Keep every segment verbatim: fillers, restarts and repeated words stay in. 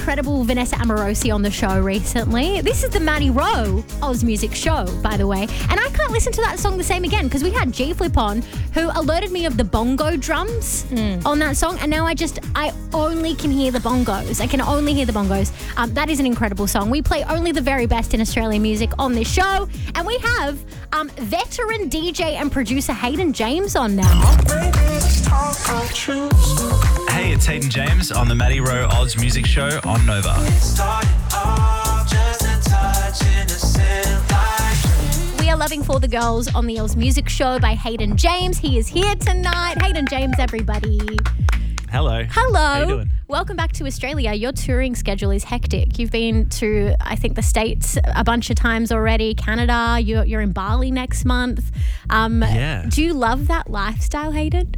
incredible Vanessa Amorosi on the show recently. This is the Maddie Rowe Oz Music Show, by the way. And I can't listen to that song the same again because we had G-Flip on who alerted me of the bongo drums mm. on that song. And now I just, I only can hear the bongos. I can only hear the bongos. Um, that is an incredible song. We play only the very best in Australian music on this show. And we have um, veteran D J and producer Hayden James on now. Hey, it's Hayden James on the Maddie Rowe Oz Music Show on Nova. We are loving For the Girls on the Oz Music Show by Hayden James. He is here tonight. Hayden James, everybody. Hello. Hello. How you doing? Welcome back to Australia. Your touring schedule is hectic. You've been to, I think, the States a bunch of times already, Canada. You're, you're in Bali next month. Um, yeah. Do you love that lifestyle, Hayden?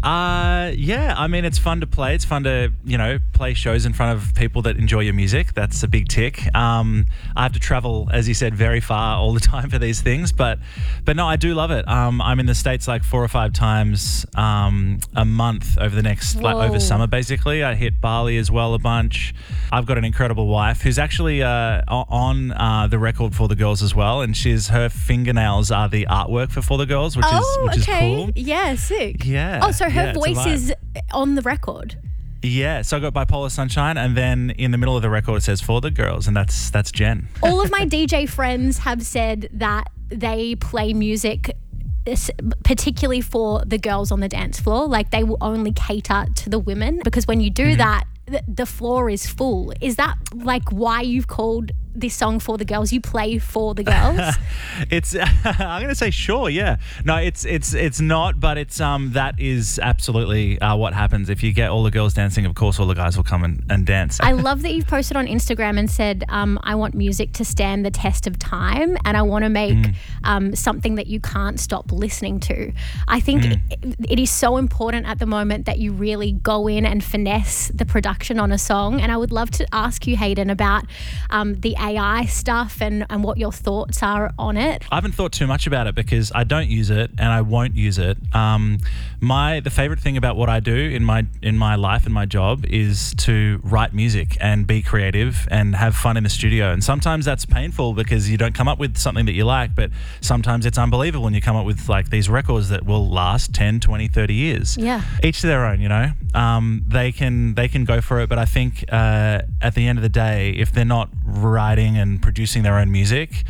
Uh, yeah, I mean, it's fun to play. It's fun to, you know, play shows in front of people that enjoy your music. That's a big tick. Um, I have to travel, as you said, very far all the time for these things. But, but no, I do love it. Um, I'm in the States like four or five times um, a month over the next, like over summer, basically. I hit Bali as well a bunch. I've got an incredible wife who's actually uh, on uh, the record For the Girls as well. And she's her fingernails are the artwork for For the Girls, which oh, is which okay. is cool. Yeah, sick. Yeah. Oh, so her yeah, voice is on the record. Yeah, so I got Bipolar Sunshine, and then in the middle of the record it says For the Girls, and that's that's Jen. All of my D J friends have said that they play music particularly for the girls on the dance floor. Like they will only cater to the women because when you do mm-hmm. that, the, the floor is full. Is that like why you've called this song For the Girls? You play for the girls? It's I'm gonna say sure, yeah. No, it's it's it's not, but it's um that is absolutely uh, what happens. If you get all the girls dancing, of course all the guys will come and, and dance. I love that you've posted on Instagram and said um I want music to stand the test of time and I want to make mm. um something that you can't stop listening to. I think mm. it, it is so important at the moment that you really go in and finesse the production on a song, and I would love to ask you, Hayden, about um the A I stuff and, and what your thoughts are on it. I haven't thought too much about it because I don't use it and I won't use it. Um, my the favorite thing about what I do in my in my life and my job is to write music and be creative and have fun in the studio. And sometimes that's painful because you don't come up with something that you like, but sometimes it's unbelievable when you come up with like these records that will last ten, twenty, thirty years. Yeah. Each to their own, you know. Um, they can they can go for it, but I think uh, at the end of the day, if they're not writing and producing their own music,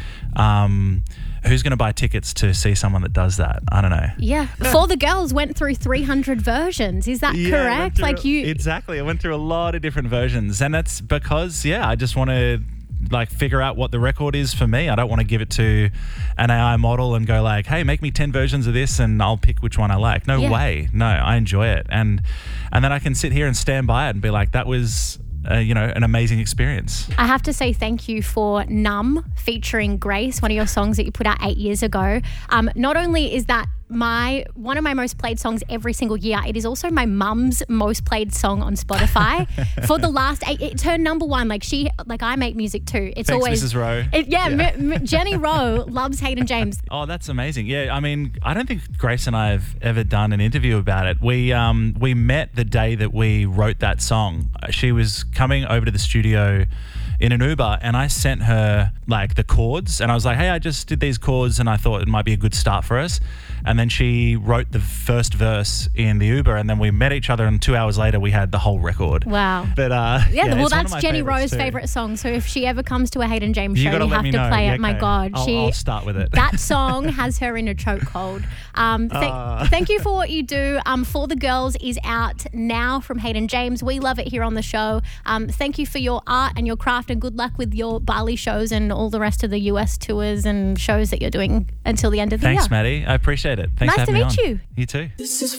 um, who's going to buy tickets to see someone that does that? I don't know. Yeah. For the Girls went through three hundred versions. Is that yeah, correct? Like you Exactly. I went through a lot of different versions, and that's because, yeah, I just want to like figure out what the record is for me. I don't want to give it to an A I model and go like, hey, make me ten versions of this and I'll pick which one I like. No yeah. way. No, I enjoy it. And and then I can sit here and stand by it and be like, that was Uh, you know, an amazing experience. I have to say thank you for Numb featuring Grace, one of your songs that you put out eight years ago. Um, not only is that my one of my most played songs every single year, it is also my mum's most played song on Spotify for the last eight. It turned number one. Like she, like I make music too. It's Thanks, always Missus Rowe. It, yeah, yeah. M- M- Jenny Rowe loves Hayden James. Oh, that's amazing. Yeah, I mean, I don't think Grace and I have ever done an interview about it. We um we met the day that we wrote that song. She was coming over to the studio in an Uber and I sent her like the chords and I was like, hey, I just did these chords and I thought it might be a good start for us. And then she wrote the first verse in the Uber and then we met each other and two hours later we had the whole record. Wow. But uh, yeah, yeah well, that's Jenny Rowe's too. favourite song. So if she ever comes to a Hayden James you show, you have to know. play yeah, it. My okay. God. I'll, she, I'll start with it. That song has her in a chokehold. Um, th- uh. Thank you for what you do. Um, For the Girls is out now from Hayden James. We love it here on the show. Um, thank you for your art and your craft and good luck with your Bali shows and all the rest of the U S tours and shows that you're doing until the end of the Thanks, year. Maddie. I appreciate it. Thanks nice for to having meet me on. you. You too. This is